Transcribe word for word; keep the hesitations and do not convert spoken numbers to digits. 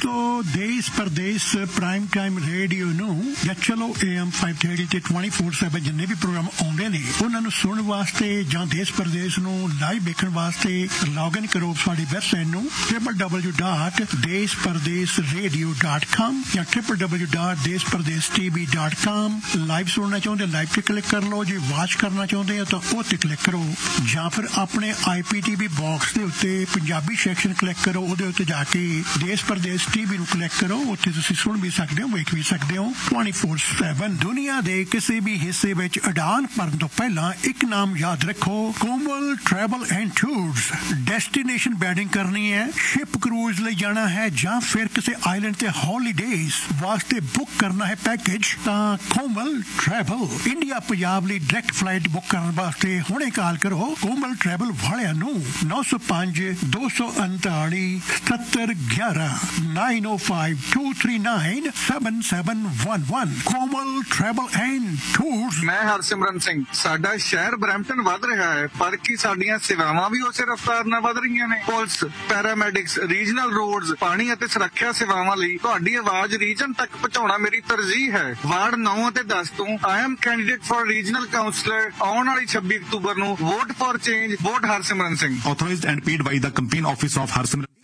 ਦੋਸਤੋ ਦੇਸ਼ Pradesh prime time radio ਨੂੰ ਜਾਂ ਚਲੋ ਏ ਐਮ ਪੰਜ ਸੌ ਤੀਹ ਤੇ ਚੌਵੀ ਸੱਤ ਜਿੰਨੇ ਵੀ ਪ੍ਰੋਗਰਾਮ ਆਉਂਦੇ ਨੇ ਉਹਨਾਂ ਨੂੰ ਸੁਣਨ ਵਾਸਤੇ ਜਾਂ ਦੇਸ਼ ਪ੍ਰਦੇਸ਼ ਨੂੰ ਲਾਈਵ ਵੇਖਣ ਵਾਸਤੇ ਲੌਗਇਨ ਕਰੋ ਸਾਡੀ ਵੈਬਸਾਈਟ ਨੂੰ ਡਬਲਯੂ ਡਬਲਯੂ ਡਬਲਯੂ ਡਾਟ ਦੇਸ਼ ਪ੍ਰਦੇਸ਼ ਰੇਡੀਓ ਡਾਟ ਕਾਮ ਜਾਂ ਡਬਲਯੂ ਡਬਲਯੂ ਡਬਲਯੂ ਡਾਟ ਦੇਸ਼ Pradesh T V dot com. Live ਸੁਣਨਾ ਚਾਹੁੰਦੇ ਲਾਈਵ ਤੇ ਕਲਿੱਕ ਕਰ ਲਓ, ਜੇ ਵਾਚ ਕਰਨਾ ਚਾਹੁੰਦੇ ਆ ਤਾਂ ਉਹ ਤੇ ਕਲਿੱਕ ਕਰੋ, ਜਾਂ ਫਿਰ ਆਪਣੇ ਆਈ ਪੀ ਟੀ ਵੀ ਬਾਕਸ ਦੇ ਉੱਤੇ ਪੰਜਾਬੀ ਸੈਕਸ਼ਨ ਕਲਿੱਕ ਕਰੋ, ਉਹਦੇ ਉੱਤੇ ਜਾ ਕੇ ਦੇਸ਼ ਪ੍ਰਦੇਸ਼ ਟੀਵੀ ਨੂੰ ਕਲਿੱਕ ਕਰੋ, ਉੱਥੇ ਤੁਸੀਂ ਸੁਣ ਵੀ ਸਕਦੇ ਹੋ, ਵੇਖ ਵੀ ਸਕਦੇ ਹੋ ਚੌਵੀ ਸੱਤ। ਦੁਨੀਆ ਦੇ ਕਿਸੇ ਵੀ ਹਿੱਸੇ ਵਿੱਚ ਉਡਾਨ ਭਰਨ ਤੋਂ ਪਹਿਲਾਂ ਇੱਕ ਨਾਮ ਯਾਦ ਰੱਖੋ, ਕੋਮਲ travel and tours. Destination wedding ਕਰਨੀ ਹੈ, ਸ਼ਿਪ ਕਰੂਜ਼ ਲਈ ਜਾਣਾ ਹੈ, ਜਾਂ ਫਿਰ ਕਿਸੇ ਆਈਲੈਂਡ ਤੇ ਹੌਲੀਡੇਜ਼ ਵਾਸਤੇ ਬੁੱਕ ਕਰਨਾ ਹੈ ਪੈਕੇਜ, ਤਾਂ ਕੋਮਲ ਟਰੈਵਲ ਇੰਡੀਆ ਪੰਜਾਬ ਲਈ ਡਾਇਰੈਕਟ ਫਲਾਈਟ ਬੁੱਕ ਕਰਨ ਵਾਸਤੇ ਹੁਣੇ ਕਾਲ ਕਰੋ ਕੋਮਲ ਟਰੈਵਲ ਵਾਲਿਆਂ ਨੂੰ ਨੌ ਸੌ ਪੰਜ ਦੋ ਸੌ ਉਨਤਾਲੀ ਸਤੱਤਰ ਗਿਆਰਾਂ nine oh five two three nine seven seven one one। Komal travel and tours. ਮੈਂ ਹਰਸਿਮਰਨ ਸਿੰਘ। ਸਾਡਾ ਸ਼ਹਿਰ ਬਰੈਂਪਟਨ ਵੱਧ ਰਿਹਾ ਹੈ, ਪਰ ਕੀ ਸਾਡੀਆਂ ਸੇਵਾਵਾਂ ਵੀ ਉਸੇ ਰਫ਼ਤਾਰ ਨਾਲ ਵੱਧ ਰਹੀਆਂ ਨੇ? ਪੁਲਿਸ, ਪੈਰਾਮੈਡਿਕਸ, ਰੀਜਨਲ ਰੋਡਸ, ਪਾਣੀ ਅਤੇ ਸੁਰੱਖਿਆ ਸੇਵਾਵਾਂ ਲਈ ਤੁਹਾਡੀ ਆਵਾਜ਼ ਰੀਜਨ ਤੱਕ ਪਹੁੰਚਾਉਣਾ ਮੇਰੀ ਤਰਜੀਹ ਹੈ। ਵਾਰਡ ਨੌ ਅਤੇ ਦਸ ਤੋਂ I am candidate for regional councillor. ਆਉਣ ਵਾਲੀ ਛੱਬੀ ਅਕਤੂਬਰ ਨੂੰ vote for change, vote Harsimran Singh. Authorized and paid by the campaign office of Harsimran।